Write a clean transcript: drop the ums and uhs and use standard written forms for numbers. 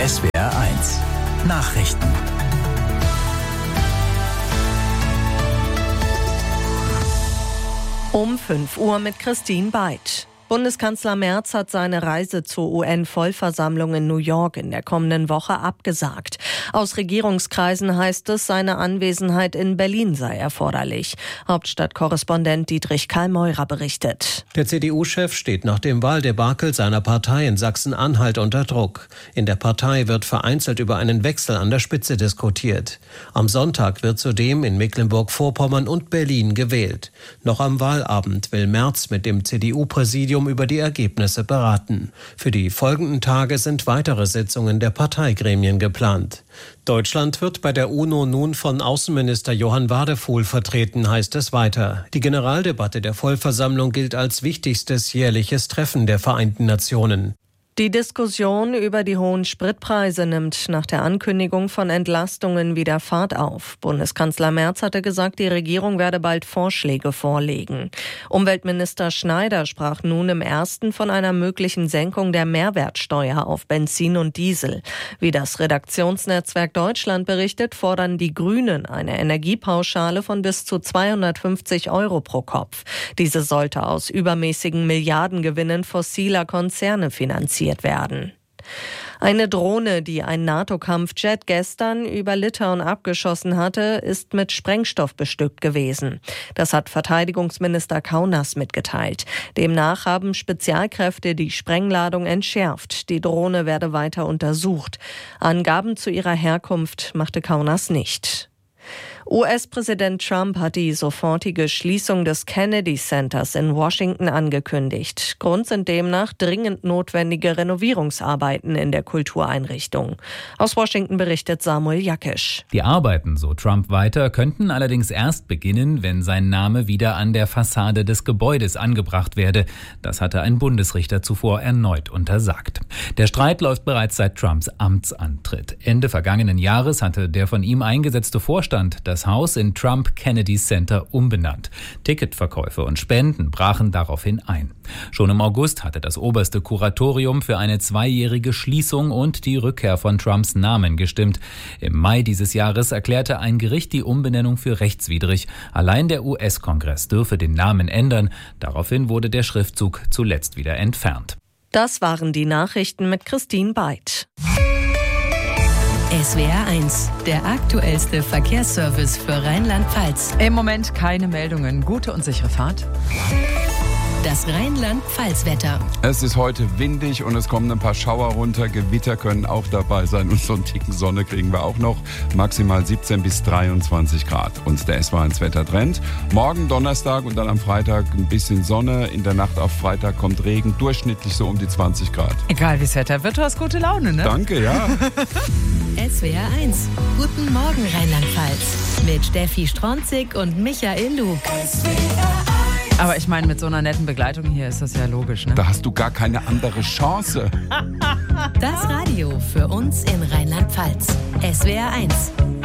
SWR 1 Nachrichten. Um 5 Uhr mit Christine Beid. Bundeskanzler Merz hat seine Reise zur UN-Vollversammlung in New York in der kommenden Woche abgesagt. Aus Regierungskreisen heißt es, seine Anwesenheit in Berlin sei erforderlich. Hauptstadtkorrespondent Dietrich Karl-Meurer berichtet. Der CDU-Chef steht nach dem Wahldebakel seiner Partei in Sachsen-Anhalt unter Druck. In der Partei wird vereinzelt über einen Wechsel an der Spitze diskutiert. Am Sonntag wird zudem in Mecklenburg-Vorpommern und Berlin gewählt. Noch am Wahlabend will Merz mit dem CDU-Präsidium über die Ergebnisse beraten. Für die folgenden Tage sind weitere Sitzungen der Parteigremien geplant. Deutschland wird bei der UNO nun von Außenminister Johann Wadefuhl vertreten, heißt es weiter. Die Generaldebatte der Vollversammlung gilt als wichtigstes jährliches Treffen der Vereinten Nationen. Die Diskussion über die hohen Spritpreise nimmt nach der Ankündigung von Entlastungen wieder Fahrt auf. Bundeskanzler Merz hatte gesagt, die Regierung werde bald Vorschläge vorlegen. Umweltminister Schneider sprach nun im ersten von einer möglichen Senkung der Mehrwertsteuer auf Benzin und Diesel. Wie das Redaktionsnetzwerk Deutschland berichtet, fordern die Grünen eine Energiepauschale von bis zu 250 € pro Kopf. Diese sollte aus übermäßigen Milliardengewinnen fossiler Konzerne finanziert werden. Eine Drohne, die ein NATO-Kampfjet gestern über Litauen abgeschossen hatte, ist mit Sprengstoff bestückt gewesen. Das hat Verteidigungsminister Kaunas mitgeteilt. Demnach haben Spezialkräfte die Sprengladung entschärft. Die Drohne werde weiter untersucht. Angaben zu ihrer Herkunft machte Kaunas nicht. US-Präsident Trump hat die sofortige Schließung des Kennedy Centers in Washington angekündigt. Grund sind demnach dringend notwendige Renovierungsarbeiten in der Kultureinrichtung. Aus Washington berichtet Samuel Jakisch. Die Arbeiten, so Trump weiter, könnten allerdings erst beginnen, wenn sein Name wieder an der Fassade des Gebäudes angebracht werde. Das hatte ein Bundesrichter zuvor erneut untersagt. Der Streit läuft bereits seit Trumps Amtsantritt. Ende vergangenen Jahres hatte der von ihm eingesetzte Vorstand das Haus in Trump Kennedy Center umbenannt. Ticketverkäufe und Spenden brachen daraufhin ein. Schon im August hatte das oberste Kuratorium für eine 2-jährige Schließung und die Rückkehr von Trumps Namen gestimmt. Im Mai dieses Jahres erklärte ein Gericht die Umbenennung für rechtswidrig. Allein der US-Kongress dürfe den Namen ändern. Daraufhin wurde der Schriftzug zuletzt wieder entfernt. Das waren die Nachrichten mit Christine Beid. SWR 1, der aktuellste Verkehrsservice für Rheinland-Pfalz. Im Moment keine Meldungen. Gute und sichere Fahrt. Das Rheinland-Pfalz-Wetter. Es ist heute windig und es kommen ein paar Schauer runter. Gewitter können auch dabei sein und so einen Ticken Sonne kriegen wir auch noch. Maximal 17 bis 23 Grad. Und der SWR1-Wetter-Trend. Morgen Donnerstag und dann am Freitag ein bisschen Sonne. In der Nacht auf Freitag kommt Regen, durchschnittlich so um die 20 Grad. Egal wie das Wetter wird, du hast gute Laune, ne? Danke, ja. SWR 1, guten Morgen Rheinland-Pfalz. Mit Steffi Stronzig und Michael Lug. Aber ich meine, mit so einer netten Begleitung hier ist das ja logisch, ne? Da hast du gar keine andere Chance. Das Radio für uns in Rheinland-Pfalz. SWR 1.